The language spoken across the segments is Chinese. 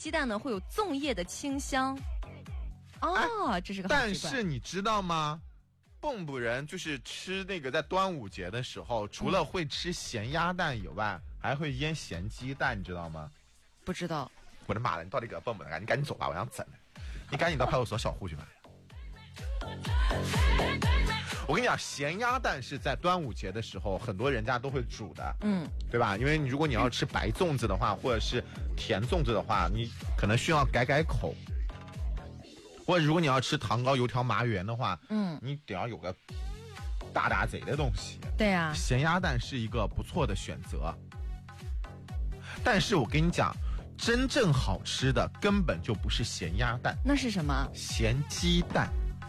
鸡蛋呢会有粽叶的清香。这是个好但是你知道吗？蚌埠人就是吃那个在端午节的时候，除了会吃咸鸭蛋以外，还会腌咸鸡蛋，你知道吗？ 不知道。 我的妈了，你到底搁蚌埠的？你赶紧走吧，我想整了。你赶紧到派出所小户去吧。我跟你讲，咸鸭蛋是在端午节的时候，很多人家都会煮的，对吧？因为如果你要吃白粽子的话，或者是甜粽子的话，你可能需要改口。或者如果你要吃糖糕、油条、麻圆的话，你得要有个大贼的东西。 对啊， 咸鸭蛋是一个不错的选择。但是我跟你讲，真正好吃的根本就不是咸鸭蛋， 那是什么？ 咸鸡蛋。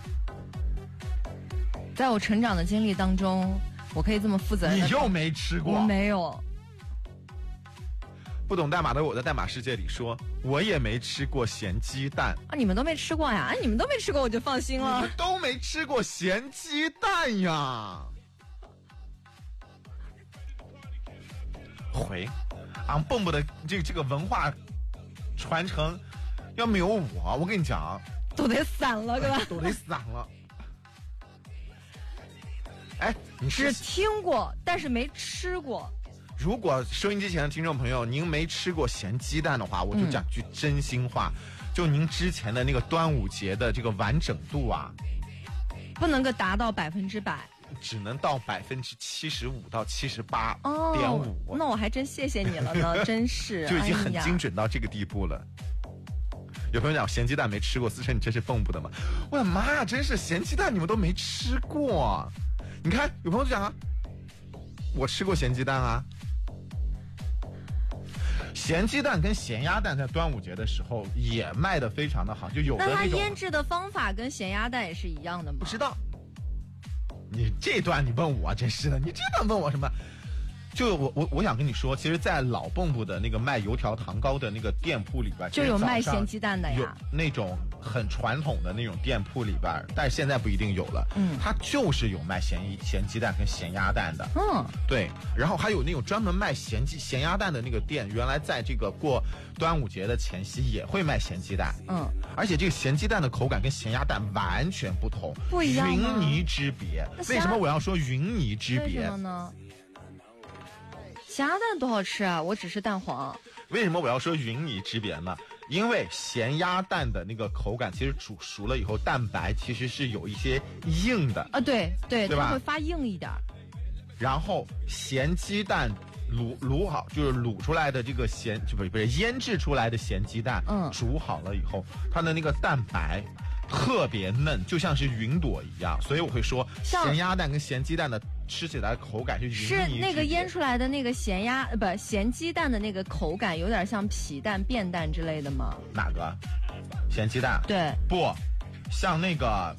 在我成长的经历当中，我可以这么负责任。 你又没吃过？ 我没有。 不懂代码的我在代码世界里说，我也没吃过咸鸡蛋啊！你们都没吃过呀？你们都没吃过，我就放心了。 你们都没吃过咸鸡蛋呀？蚌埠的这个文化传承，要没有我跟你讲， 都得散了，对吧？ 都得散了。哎，你只听过，但是没吃过。 如果收音机前的听众朋友您没吃过咸鸡蛋的话，我就讲句真心话，就您之前的那个端午节的这个完整度啊， 不能够达到100%， 只能到75%到78.5%。 那我还真谢谢你了呢，真是就已经很精准到这个地步了。有朋友讲咸鸡蛋没吃过，思成你这是蚌埠的吗？我的妈呀，真是咸鸡蛋你们都没吃过。你看有朋友就讲啊，我吃过咸鸡蛋啊。咸鸡蛋跟咸鸭蛋在端午节的时候也卖得非常的好，就有的那种。 那它腌制的方法跟咸鸭蛋也是一样的吗？ 不知道。你这段你问我真是的，你这段问我什么？就我想跟你说，其实，在老蚌埠的那个卖油条、糖糕的那个店铺里边， 就有卖咸鸡蛋的呀。 有那种很传统的那种店铺里边，但是现在不一定有了。它就是有卖咸鸡蛋跟咸鸭蛋的。对。然后还有那种专门卖咸鸭蛋的那个店，原来在这个过端午节的前夕也会卖咸鸡蛋。而且这个咸鸡蛋的口感跟咸鸭蛋完全不同， 不一样吗？ 云泥之别。为什么我要说云泥之别？ 为什么呢？咸鸭蛋多好吃啊！我只是蛋黄。 为什么我要说云泥之别呢？因为咸鸭蛋的那个口感，其实煮熟了以后，蛋白其实是有一些硬的啊，对吧？它会发硬一点。 然后咸鸡蛋卤好，就是卤出来的这个不是腌制出来的咸鸡蛋，煮好了以后，它的那个蛋白特别嫩，就像是云朵一样，所以我会说咸鸭蛋跟咸鸡蛋的吃起来口感是云泥之别。 是那个腌出来的那个咸鸡蛋的那个口感有点像皮蛋、便蛋之类的吗？ 哪个？咸鸡蛋？ 对， 不像那个。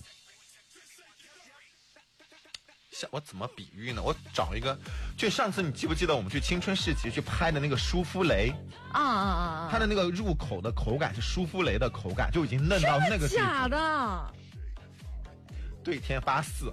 我怎么比喻呢？我找一个，就上次你记不记得我们去青春市集去拍的那个舒芙蕾啊，它的那个入口的口感是舒芙蕾的口感，就已经嫩到那个地步。 假的？ 对天发誓。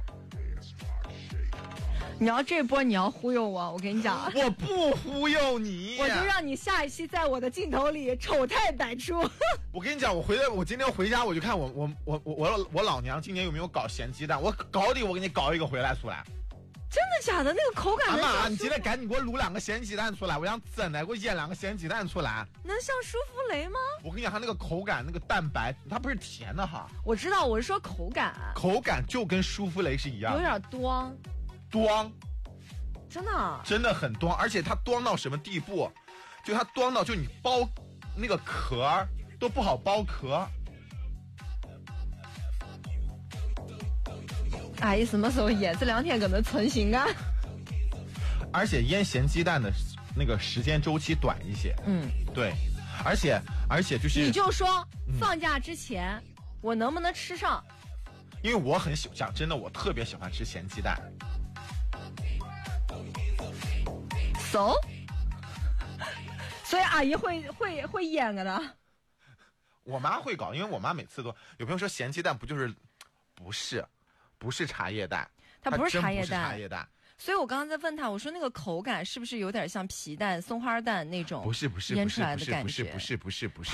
你要这波你要忽悠我跟你讲， 我不忽悠你， 我就让你下一期在我的镜头里丑态百出。 我跟你讲，我今天回家我就看我老娘今年有没有搞咸鸡蛋，我给你搞一个回来出来。 真的假的？那个口感能像妈，你今天赶紧给我卤2个咸鸡蛋出来，我想整来给我腌2个咸鸡蛋出来。 能像舒芙蕾吗？ 我跟你讲，它那个口感，那个蛋白，它不是甜的哈。 我知道，我是说口感。 口感就跟舒芙蕾是一样的， 有点端，真的很端，而且它端到什么地步？就它端到就你剥那个壳都不好剥壳。 哎，什么时候腌？这2天可能成型啊。 而且腌咸鸡蛋的那个时间周期短一些。对，而且就是你就说放假之前我能不能吃上？ 因为我很讲真的，我特别喜欢吃咸鸡蛋。 所以阿姨会腌个的。 我妈会搞，因为我妈每次都有朋友说咸鸡蛋不是茶叶蛋， 它不是茶叶蛋。 所以我刚刚在问他，我说那个口感是不是有点像皮蛋、松花蛋那种？ 不是腌出来的感觉？ 不是。